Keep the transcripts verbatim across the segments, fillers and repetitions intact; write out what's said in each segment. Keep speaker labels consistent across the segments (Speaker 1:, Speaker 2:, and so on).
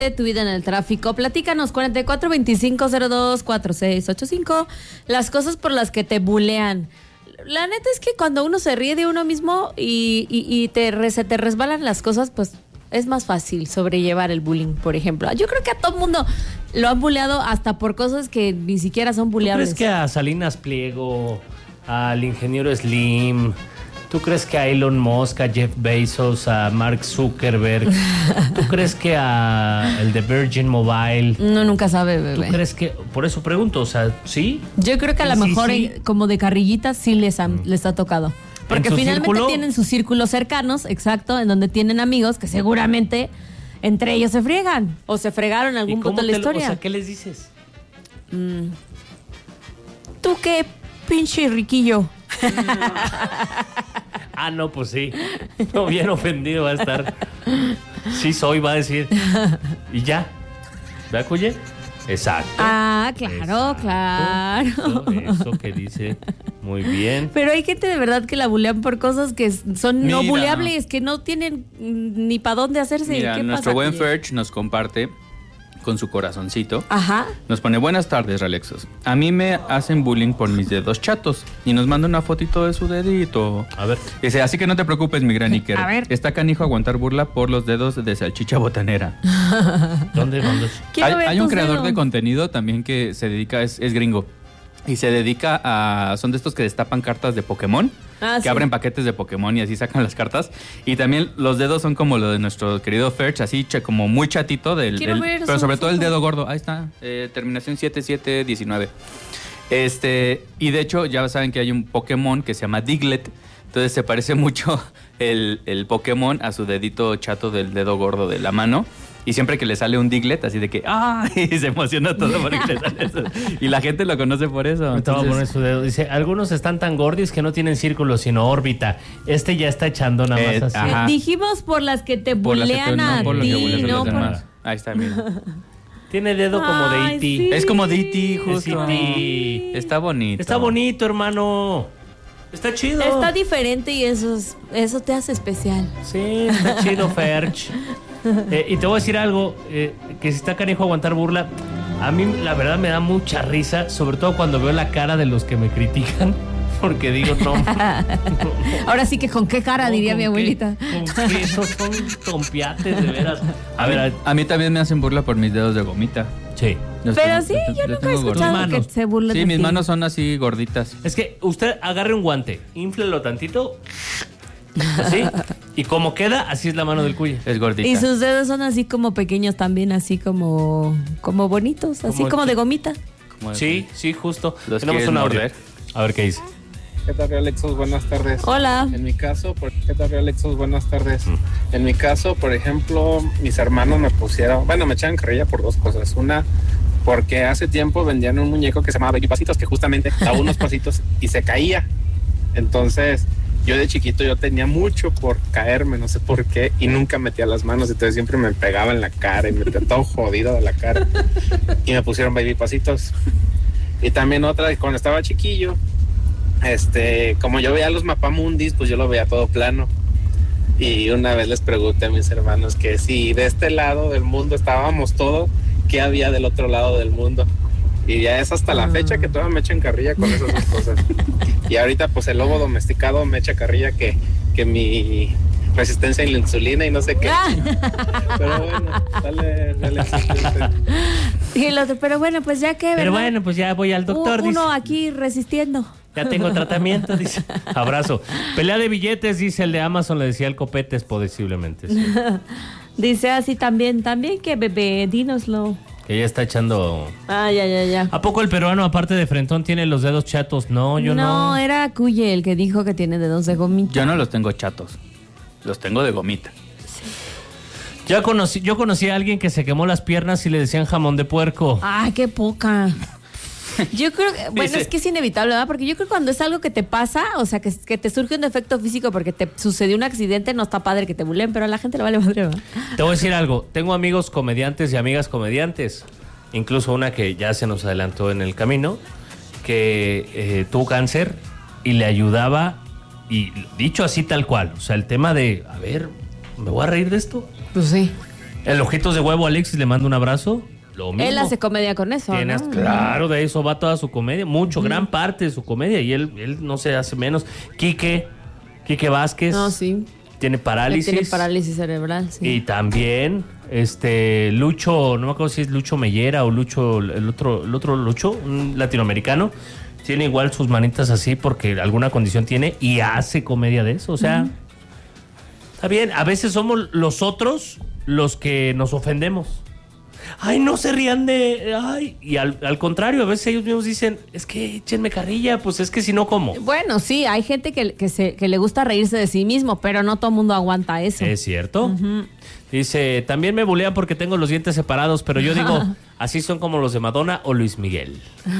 Speaker 1: de tu vida en el tráfico. Platícanos, cuarenta y cuatro veinticinco cero dos cuarenta y seis ochenta y cinco, las cosas por las que te bulean. La neta es que cuando uno se ríe de uno mismo y, y, y te, se te resbalan las cosas, pues es más fácil sobrellevar el bullying, por ejemplo. Yo creo que a todo mundo lo han buleado hasta por cosas que ni siquiera son buleables.
Speaker 2: ¿Tú crees que a Salinas Pliego, al ingeniero Slim, tú crees que a Elon Musk, a Jeff Bezos, a Mark Zuckerberg, tú crees que a el de Virgin Mobile?
Speaker 1: No, nunca sabe, bebé.
Speaker 2: ¿Tú crees que, por eso pregunto, o sea, ¿sí?
Speaker 1: Yo creo que a lo
Speaker 2: Sí,
Speaker 1: mejor
Speaker 2: sí.
Speaker 1: como de carrillitas sí les, han, les ha tocado. Porque
Speaker 2: su
Speaker 1: finalmente
Speaker 2: círculo?
Speaker 1: tienen sus círculos cercanos, exacto, en donde tienen amigos que seguramente entre ellos se friegan o se fregaron en
Speaker 2: ¿Y
Speaker 1: algún
Speaker 2: cómo
Speaker 1: punto de la
Speaker 2: te lo-
Speaker 1: historia.
Speaker 2: O sea, ¿qué les dices?
Speaker 1: Mm. ¿Tú qué pinche riquillo?
Speaker 2: Ah, no, pues sí. No, bien ofendido va a estar. Sí soy, va a decir. Y ya. ¿Verdad, Cuye? Exacto.
Speaker 1: Ah, claro,
Speaker 2: Exacto.
Speaker 1: claro.
Speaker 2: Eso, eso que dice. Muy bien.
Speaker 1: Pero hay gente de verdad que la bulean por cosas que son no
Speaker 3: Mira.
Speaker 1: buleables, que no tienen mm, ni para dónde hacerse.
Speaker 3: Mira,
Speaker 1: ¿Qué
Speaker 3: nuestro
Speaker 1: pasa,
Speaker 3: buen
Speaker 1: Cuye?
Speaker 3: Ferch nos comparte con su corazoncito.
Speaker 1: Ajá.
Speaker 3: Nos pone, buenas tardes, Ralexos. A mí me hacen bullying por mis dedos chatos. Y nos manda una fotito de su dedito.
Speaker 2: A ver.
Speaker 3: Dice, así que no te preocupes, mi gran Iker.
Speaker 1: A ver.
Speaker 3: Está canijo aguantar burla por los dedos de salchicha botanera.
Speaker 2: ¿Dónde, dónde?
Speaker 1: Quiero
Speaker 3: Hay,
Speaker 1: ver
Speaker 3: hay un
Speaker 1: tus
Speaker 3: creador
Speaker 1: dedos.
Speaker 3: de contenido también que se dedica, es, es gringo. Y se dedica a... Son de estos que destapan cartas de Pokémon.
Speaker 1: Ah,
Speaker 3: que
Speaker 1: sí.
Speaker 3: abren paquetes de Pokémon y así sacan las cartas. Y también los dedos son como lo de nuestro querido Ferch, así che- como muy chatito. Del,
Speaker 1: Quiero
Speaker 3: del-
Speaker 1: ver
Speaker 3: pero
Speaker 1: su
Speaker 3: sobre todo el
Speaker 1: foto.
Speaker 3: dedo gordo. Ahí está, eh, terminación siete siete diecinueve. Este, y de hecho ya saben que hay un Pokémon que se llama Diglett. Entonces se parece mucho el, el Pokémon a su dedito chato del dedo gordo de la mano. Y siempre que le sale un Diglett, así de que ¡ay! Se emociona todo porque le sale eso. Y la gente lo conoce por eso.
Speaker 2: Me te voy a
Speaker 3: Entonces,
Speaker 2: poner su dedo. Dice, algunos están tan gordis que no tienen círculo, sino órbita. Este ya está echando nada más
Speaker 3: Eh,
Speaker 2: así.
Speaker 3: ajá.
Speaker 1: Dijimos por las que te
Speaker 3: por las que
Speaker 1: bulean
Speaker 3: te-
Speaker 1: a
Speaker 3: no por lo que
Speaker 1: ti,
Speaker 3: buleas a los
Speaker 1: no por...
Speaker 3: demás. Ahí está, mira.
Speaker 2: Tiene dedo como de
Speaker 1: Ay,
Speaker 2: E T.
Speaker 1: sí.
Speaker 3: Es como D T,
Speaker 2: Es
Speaker 3: justo.
Speaker 2: E T.
Speaker 3: Está bonito.
Speaker 2: Está bonito, hermano. Está chido.
Speaker 1: Está diferente y eso, es- eso te hace especial.
Speaker 2: Sí, está chido, Ferch. Eh, y te voy a decir algo, eh, que si está canijo aguantar burla, a mí la verdad me da mucha risa, sobre todo cuando veo la cara de los que me critican, porque digo, no. no, no.
Speaker 1: Ahora sí que con qué cara,
Speaker 2: No,
Speaker 1: diría
Speaker 2: ¿con
Speaker 1: mi
Speaker 2: qué?
Speaker 1: abuelita.
Speaker 2: ¿Con qué? Esos son tompiates, de veras. A ver, a-
Speaker 3: A mí también me hacen burla por mis dedos de gomita.
Speaker 2: sí.
Speaker 3: Los
Speaker 1: Pero
Speaker 3: tengo-
Speaker 1: sí,
Speaker 3: los-
Speaker 1: yo
Speaker 3: los
Speaker 1: nunca he
Speaker 3: tengo
Speaker 1: escuchado
Speaker 2: gorditos.
Speaker 1: que
Speaker 2: Manos.
Speaker 1: se burlen
Speaker 3: Sí,
Speaker 1: de
Speaker 3: mis
Speaker 1: ti.
Speaker 3: manos son así gorditas.
Speaker 2: Es que usted agarre un guante, inflelo tantito, así, y como queda, así es la mano del cuye.
Speaker 3: Es gordita.
Speaker 1: Y sus dedos son así como pequeños también, así como, como bonitos, así
Speaker 2: Como-
Speaker 1: como de gomita.
Speaker 3: Como-
Speaker 2: Sí, sí, justo.
Speaker 3: ¿Los
Speaker 2: Tenemos
Speaker 3: quieres
Speaker 2: un audio.
Speaker 3: morder?
Speaker 2: A ver qué dice.
Speaker 4: ¿Qué tal, Alexos? Buenas tardes.
Speaker 1: Hola.
Speaker 4: En mi caso, por... ¿qué tal, Alexos? Buenas tardes. En mi caso, por ejemplo, mis hermanos me pusieron, bueno, me echaban carrilla por dos cosas. Una, porque hace tiempo vendían un muñeco que se llamaba Baby Pasitos, que justamente daba unos pasitos y se caía. Entonces, yo de chiquito yo tenía mucho por caerme, no sé por qué, y nunca metía las manos, entonces siempre me pegaba en la cara y me metía todo jodido de la cara. Y me pusieron Baby Pasitos. Y también otra, cuando estaba chiquillo, este, como yo veía los mapamundis, pues yo lo veía todo plano. Y una vez les pregunté a mis hermanos que si de este lado del mundo estábamos todos, ¿qué había del otro lado del mundo? Y ya es hasta la fecha que todavía me echan carrilla con esas dos cosas. Y ahorita pues el lobo domesticado me echa carrilla que, que mi resistencia a la insulina y no sé qué. Pero bueno, dale, dale.
Speaker 1: Y el otro, pero bueno, pues ya que,
Speaker 2: Pero
Speaker 1: ¿verdad?
Speaker 2: bueno, pues ya voy al doctor,
Speaker 1: U- Uno
Speaker 2: dice.
Speaker 1: aquí resistiendo.
Speaker 2: Ya tengo tratamiento, dice. Abrazo. Pelea de billetes, dice el de Amazon, le decía el Copetes, posiblemente. Sí.
Speaker 1: Dice así también, también que bebé, dínoslo.
Speaker 2: Que ya está echando...
Speaker 1: Ah, ya, ya, ya.
Speaker 2: ¿A poco el peruano, aparte de frentón, tiene los dedos chatos? No, yo no.
Speaker 1: No, era Cuye el que dijo que tiene dedos de gomita.
Speaker 3: Yo no los tengo chatos. Los tengo de gomita.
Speaker 2: Ya conocí, yo conocí a alguien que se quemó las piernas y le decían jamón de puerco.
Speaker 1: Ah, qué poca. Yo creo que, bueno,
Speaker 2: Dice-
Speaker 1: es que es inevitable, ¿verdad? Porque yo creo que cuando es algo que te pasa, o sea, que, que te surge un defecto físico porque te sucedió un accidente, no está padre que te bulen, pero a la gente le vale madre, ¿verdad?
Speaker 2: Te voy a decir algo. Tengo amigos comediantes y amigas comediantes. Incluso una que ya se nos adelantó en el camino, que eh, tuvo cáncer y le ayudaba, y dicho así tal cual. O sea, el tema de, a ver, ¿me voy a reír de esto?
Speaker 1: Pues sí.
Speaker 2: El Ojitos de Huevo, Alexis, le mando un abrazo. Lo mismo.
Speaker 1: Él hace comedia con eso,
Speaker 2: Tienes,
Speaker 1: ¿no?
Speaker 2: Claro, de eso va toda su comedia. Mucho, uh-huh. gran parte de su comedia. Y él, él no se hace menos. Quique, Quique Vázquez.
Speaker 1: No, sí.
Speaker 2: Tiene parálisis.
Speaker 1: Tiene parálisis cerebral, sí.
Speaker 2: Y también, este, Lucho, no me acuerdo si es Lucho Mellera o Lucho, el otro, el otro Lucho, un latinoamericano. Tiene igual sus manitas así porque alguna condición tiene y hace comedia de eso. O sea, uh-huh. está bien. A veces somos los otros los que nos ofendemos. Ay, no se rían de... Ay, y al, al contrario, a veces ellos mismos dicen, es que échenme carrilla, pues es que si no, ¿cómo?
Speaker 1: Bueno, sí, hay gente que, que, se, que le gusta reírse de sí mismo, pero no todo el mundo aguanta eso.
Speaker 2: ¿Es cierto?
Speaker 1: Uh-huh.
Speaker 2: Dice, también me bulean porque tengo los dientes separados, pero yo digo, así son como los de Madonna o Luis Miguel.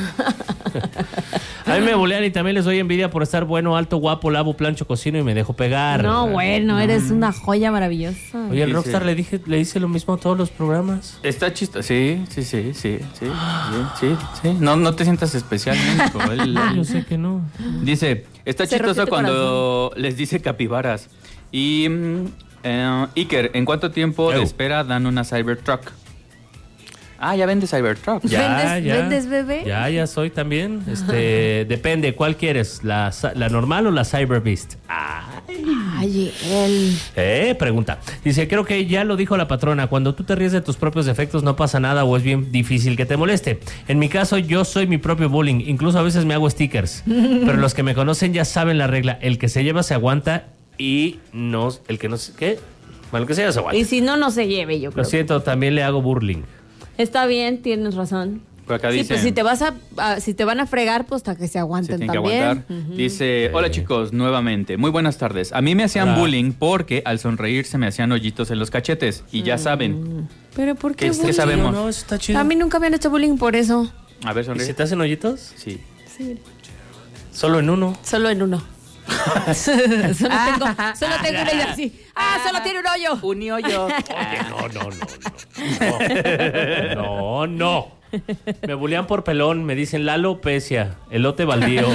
Speaker 2: A mí me bulean y también les doy envidia por estar bueno, alto, guapo, lavo, plancho, cocino y me dejo pegar.
Speaker 1: No, bueno, no. Eres una joya maravillosa.
Speaker 2: Oye, el
Speaker 3: Sí,
Speaker 2: Rockstar
Speaker 3: sí.
Speaker 2: le dije, le dice lo mismo a todos los programas.
Speaker 3: Está chistoso. Sí, sí, sí, sí, sí, sí, sí, sí. No, no te sientas especial, México. Él-
Speaker 2: Yo sé que no.
Speaker 3: Dice, está
Speaker 1: Se rompió
Speaker 3: chistoso
Speaker 1: tu
Speaker 3: cuando les dice capibaras. Y mm, eh, Iker, ¿en cuánto tiempo de
Speaker 2: Eu.
Speaker 3: espera dan una Cybertruck? Ah, ya vende Cybertruck.
Speaker 2: Ya,
Speaker 1: ¿Vendes-
Speaker 2: ya.
Speaker 1: vendes bebé?
Speaker 2: Ya, ya soy también. Este, depende, ¿cuál quieres? ¿La, la normal o la Cyber Beast?
Speaker 1: Ay, él.
Speaker 2: Eh, pregunta. Dice, creo que ya lo dijo la patrona, cuando tú te ríes de tus propios defectos no pasa nada o es bien difícil que te moleste. En mi caso, yo soy mi propio bullying, incluso a veces me hago stickers. Pero los que me conocen ya saben la regla, el que se lleva se aguanta y no, el que no se, ¿qué? Bueno, el que se lleva se aguanta.
Speaker 1: Y si no, no se lleve, yo creo.
Speaker 2: Lo siento, también le hago burling.
Speaker 1: Está bien, tienes razón.
Speaker 3: Por acá
Speaker 1: Sí,
Speaker 3: dice,
Speaker 1: pues si te vas a, a- si te van a fregar, pues hasta que se
Speaker 3: se
Speaker 1: aguanten
Speaker 3: tiene que
Speaker 1: también.
Speaker 3: aguantar. Dice, hola chicos, nuevamente. Muy buenas tardes. A mí me hacían
Speaker 2: Hola.
Speaker 3: bullying porque al sonreír se me hacían hoyitos en los cachetes. Y ya saben.
Speaker 1: Pero ¿por qué
Speaker 3: ¿Qué- qué
Speaker 1: bullying?
Speaker 3: sabemos?
Speaker 2: No, eso está chido.
Speaker 1: A mí nunca me han hecho bullying por eso.
Speaker 3: A ver,
Speaker 2: ¿Y
Speaker 3: sonríe.
Speaker 2: se te hacen hoyitos?
Speaker 3: Sí.
Speaker 1: Sí,
Speaker 2: Solo en uno.
Speaker 1: solo en uno. solo tengo, solo tengo una idea así. Ah, solo tiene un hoyo.
Speaker 3: Un hoyo.
Speaker 2: Oye, no, no, no, no. No, no. Me bulean por pelón, me dicen la alopecia, elote baldío.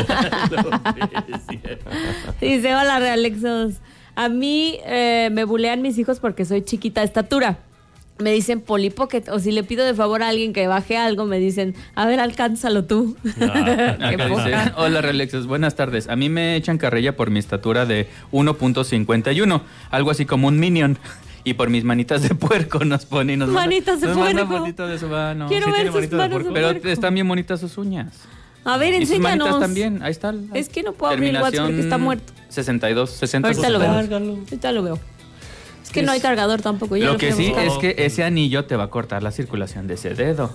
Speaker 1: Dice, hola, Realexos. A mí eh, me bulean mis hijos porque soy chiquita de estatura. Me dicen polipocket, o si le pido de favor a alguien que baje algo, me dicen, a ver, alcánzalo tú. Qué
Speaker 3: Acá dice,
Speaker 1: poca.
Speaker 3: hola Relexos, buenas tardes. A mí me echan carrilla por mi estatura de uno punto cincuenta y uno, algo así como un minion. Y por mis manitas de puerco nos pone y nos manda-
Speaker 1: Manitas de
Speaker 3: nos manda
Speaker 1: puerco.
Speaker 3: fotito de su mano.
Speaker 1: Quiero
Speaker 2: Sí
Speaker 1: ver
Speaker 2: tiene
Speaker 1: sus
Speaker 2: manitas de
Speaker 1: manos de
Speaker 2: puerco.
Speaker 3: Pero
Speaker 1: puerco.
Speaker 3: están bien bonitas sus uñas.
Speaker 1: A ver,
Speaker 3: Y sus manitas
Speaker 1: enséñanos.
Speaker 3: también, ahí está.
Speaker 1: Es que no puedo abrir el WhatsApp porque está muerto.
Speaker 3: sesenta y dos, sesenta,
Speaker 1: Ahorita lo
Speaker 3: sesenta y
Speaker 1: veo.
Speaker 3: dos.
Speaker 2: Cárgalo.
Speaker 1: Ahorita lo veo. Es que no hay cargador tampoco. ya
Speaker 3: Lo
Speaker 1: lo
Speaker 3: que
Speaker 1: fui a
Speaker 3: sí
Speaker 1: buscar.
Speaker 3: es que ese anillo te va a cortar la circulación de ese dedo.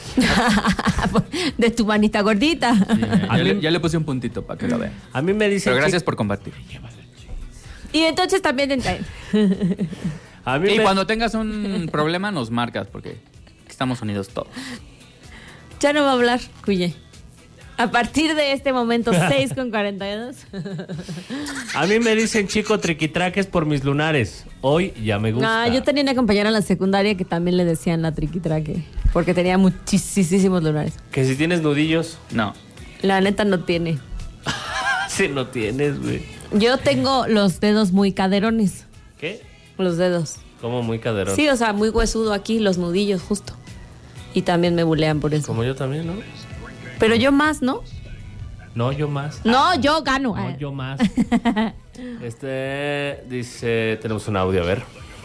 Speaker 1: De tu manita gordita.
Speaker 3: Sí,
Speaker 2: A
Speaker 3: ya,
Speaker 2: mí-
Speaker 3: le, ya le puse un puntito para que lo vean.
Speaker 2: A mí me dicen...
Speaker 3: Pero gracias
Speaker 2: chic-
Speaker 3: por compartir.
Speaker 1: Y entonces también entra-
Speaker 2: A mí
Speaker 3: Y
Speaker 2: me-
Speaker 3: cuando tengas un problema nos marcas porque estamos unidos todos.
Speaker 1: Ya no va a hablar, Cuye. A partir de este momento, seis con cuarenta y dos.
Speaker 2: A mí me dicen chico triquitraques por mis lunares. Hoy ya me gusta.
Speaker 1: Ah, yo tenía una compañera en la secundaria que también le decían la triquitraque. Porque tenía muchísimos lunares.
Speaker 2: Que si tienes nudillos.
Speaker 3: No.
Speaker 1: La neta no tiene.
Speaker 2: Si no tienes, güey.
Speaker 1: Yo tengo los dedos muy caderones.
Speaker 2: ¿Qué?
Speaker 1: Los dedos.
Speaker 2: Como muy caderón.
Speaker 1: Sí, o sea, muy huesudo aquí, los nudillos justo. Y también me bulean por eso.
Speaker 2: Como yo también, ¿no?
Speaker 1: Pero yo más, ¿no?
Speaker 2: No, yo más.
Speaker 1: No, yo gano.
Speaker 2: No, yo más. Este dice, tenemos un audio, a ver.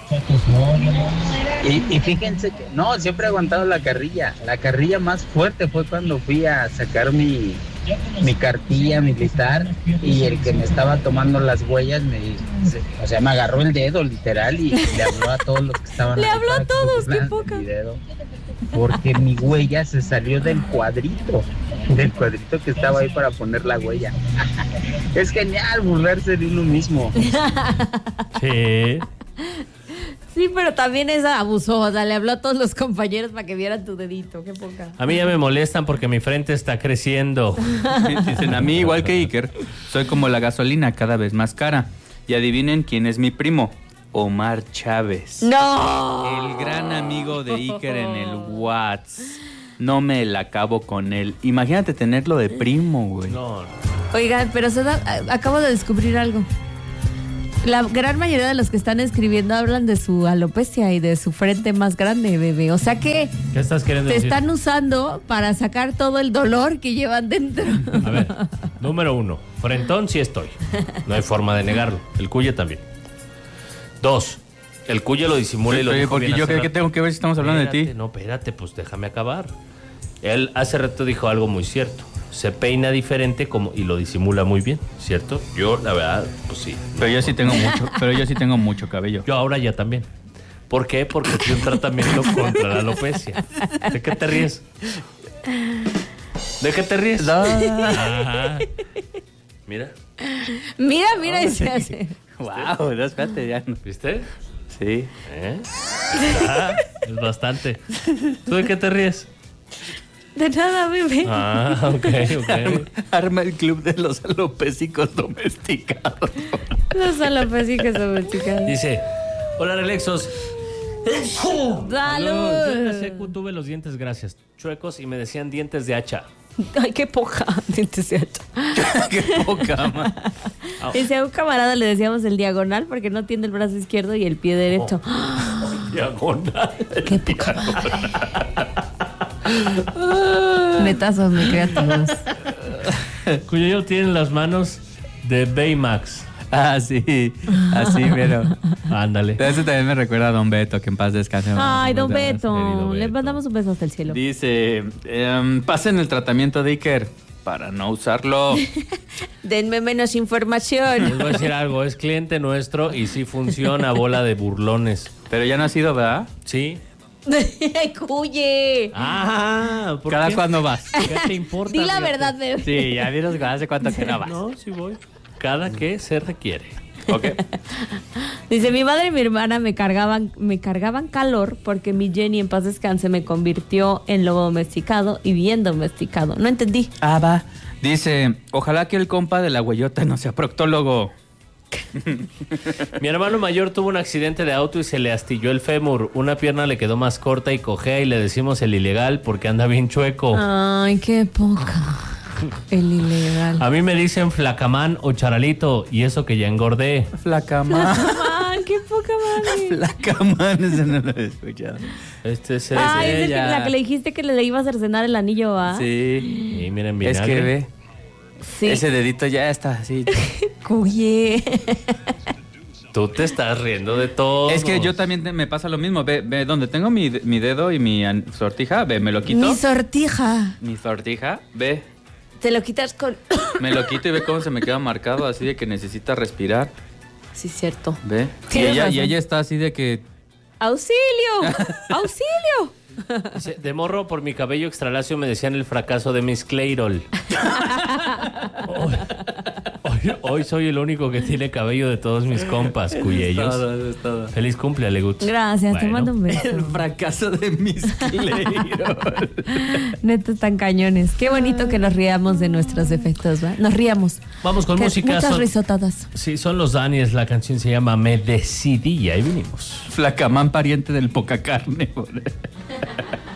Speaker 5: Y, y fíjense que no, siempre he aguantado la carrilla. La carrilla más fuerte fue cuando fui a sacar mi, mi cartilla militar y el que me estaba tomando las huellas me, se- o sea, me agarró el dedo literal y le habló a todos los que estaban
Speaker 1: Le
Speaker 5: ahí
Speaker 1: habló a
Speaker 5: para que
Speaker 1: todos,
Speaker 5: se
Speaker 1: qué
Speaker 5: burlaran de
Speaker 1: poca.
Speaker 5: mi dedo. Porque mi huella se salió del cuadrito, del cuadrito que estaba ahí para poner la huella. Es genial burlarse de uno mismo.
Speaker 2: Sí.
Speaker 1: Sí, pero también esa abusó. O sea, le habló a todos los compañeros para que vieran tu dedito. Qué poca.
Speaker 2: A mí ya me molestan porque mi frente está creciendo.
Speaker 3: Dicen, a mí igual que Iker, soy como la gasolina cada vez más cara. Y adivinen quién es mi primo. Omar Chávez.
Speaker 1: ¡No!
Speaker 3: El gran amigo de Iker en el WhatsApp. No me la acabo con él. Imagínate tenerlo de primo, güey.
Speaker 2: No, no.
Speaker 1: Oigan, pero se da- acabo de descubrir algo. La gran mayoría de los que están escribiendo hablan de su alopecia y de su frente más grande, bebé. O sea que
Speaker 2: ¿Qué estás queriendo
Speaker 1: te
Speaker 2: decir?
Speaker 1: están usando para sacar todo el dolor que llevan dentro.
Speaker 2: A ver, número uno, frentón sí estoy. No hay forma de negarlo. El cuye también. Dos, el cuye lo disimula y lo
Speaker 3: Oye,
Speaker 2: dijo
Speaker 3: porque
Speaker 2: bien
Speaker 3: yo
Speaker 2: hace
Speaker 3: creo que
Speaker 2: rato.
Speaker 3: tengo que ver si estamos hablando de
Speaker 2: Espérate,
Speaker 3: ti.
Speaker 2: No, espérate, pues déjame acabar. Él hace rato dijo algo muy cierto. Se peina diferente como y lo disimula muy bien, ¿cierto? Yo, la verdad, pues sí.
Speaker 3: Pero yo sí tengo mucho, pero yo sí tengo mucho cabello.
Speaker 2: Yo ahora ya también. ¿Por qué? Porque fui un tratamiento contra la alopecia. ¿De qué te ríes? ¿De qué te ríes? Ajá. Mira,
Speaker 1: Mira, mira, y se hace.
Speaker 3: Wow, no, espérate, ya no.
Speaker 2: ¿viste?
Speaker 3: Sí.
Speaker 2: ¿Eh? Ah, es bastante. ¿Tú de qué te ríes?
Speaker 1: De nada, bebé.
Speaker 2: Ah, ok, ok.
Speaker 3: Arma el club de los alopécicos domesticados.
Speaker 1: Los alopécicos domesticados.
Speaker 2: Dice, hola Relexos. Yo en la
Speaker 1: ¡Salud!
Speaker 2: secu tuve los dientes, gracias, chuecos y me decían dientes de hacha.
Speaker 1: Ay, qué poca. Dientes de hacha.
Speaker 3: Qué poca, man.
Speaker 1: Dice, a un camarada le decíamos el diagonal porque no tiene el brazo izquierdo y el pie derecho.
Speaker 2: Diagonal.
Speaker 1: Qué poca. Netazos muy creativos.
Speaker 2: Cuyo tiene las manos de Baymax.
Speaker 3: Ah, sí. Así, pero.
Speaker 2: Ándale.
Speaker 3: Eso también me recuerda a Don Beto, que en paz descanse.
Speaker 1: Ay, don
Speaker 2: querido
Speaker 1: Beto.
Speaker 2: Beto.
Speaker 1: Le mandamos un beso hasta el cielo.
Speaker 3: Dice, em, pasen el tratamiento de Iker para no usarlo.
Speaker 1: Denme menos información.
Speaker 2: Les voy a decir algo, es cliente nuestro y sí funciona, bola de burlones.
Speaker 3: Pero ya no ha sido, ¿verdad?
Speaker 2: ¿Sí?
Speaker 1: Cuye.
Speaker 2: Ah, ¿por
Speaker 3: ¿Cada
Speaker 2: qué?
Speaker 3: cuándo vas?
Speaker 2: ¿Qué te importa?
Speaker 1: Di la
Speaker 2: Fíjate.
Speaker 1: verdad, bebé.
Speaker 3: Sí, ya vieron hace cuánto que no vas.
Speaker 2: No, sí voy. Cada que se requiere.
Speaker 3: Ok.
Speaker 1: Dice, mi madre y mi hermana me cargaban, me cargaban calor porque mi Jenny en paz descanse me convirtió en lobo domesticado y bien domesticado. No entendí.
Speaker 3: Ah, va. Dice, ojalá que el compa de la huellota no sea proctólogo.
Speaker 2: Mi hermano mayor tuvo un accidente de auto y se le astilló el fémur. Una pierna le quedó más corta y cojea y le decimos el ilegal porque anda bien chueco.
Speaker 1: Ay, qué poca. El ilegal.
Speaker 2: A mí me dicen flacamán o charalito y eso que ya engordé.
Speaker 3: Flacamán.
Speaker 1: Ay, qué poca madre.
Speaker 3: Flacamán, ese no lo he escuchado.
Speaker 2: Este es el...
Speaker 1: Ay, es el que-
Speaker 3: ella.
Speaker 1: la que le dijiste que le, le iba a cercenar el anillo, ¿ah?
Speaker 3: Sí.
Speaker 2: Y miren,
Speaker 3: Es
Speaker 2: vinagre.
Speaker 3: que ve,
Speaker 1: Sí.
Speaker 3: ese dedito ya está así.
Speaker 1: Cuye.
Speaker 2: Tú te estás riendo de todo.
Speaker 3: Es que yo también te- me pasa lo mismo. Ve, ve donde tengo mi, mi dedo y mi an- sortija, ve, me lo quito.
Speaker 1: Mi sortija.
Speaker 3: Mi sortija, ve,
Speaker 1: Te lo quitas con...
Speaker 3: me lo quito y ve cómo se me queda marcado así de que necesita respirar.
Speaker 1: Sí, cierto.
Speaker 3: Ve. Y
Speaker 1: Tienes
Speaker 3: ella, y
Speaker 1: razón.
Speaker 3: ella está así de que
Speaker 1: ¡Auxilio! ¡Auxilio!
Speaker 2: Dice, de morro por mi cabello extralacio me decían el fracaso de Miss Clayrol. hoy, hoy, hoy soy el único que tiene cabello de todos mis compas, cuyellos.
Speaker 3: todo, es todo.
Speaker 2: Feliz cumple, Alegut.
Speaker 1: Gracias, te
Speaker 2: Bueno.
Speaker 1: mando un beso.
Speaker 3: El fracaso de Miss Clayrol.
Speaker 1: Neta, tan cañones. Qué bonito que nos riamos de nuestros defectos, ¿va? Nos riamos.
Speaker 2: Vamos con
Speaker 1: Que-
Speaker 2: música.
Speaker 1: Muchas
Speaker 2: Son,
Speaker 1: risotadas.
Speaker 2: sí, son los Daniels. La canción se llama Me Decidí y ahí vinimos.
Speaker 3: Flacamán pariente del poca carne.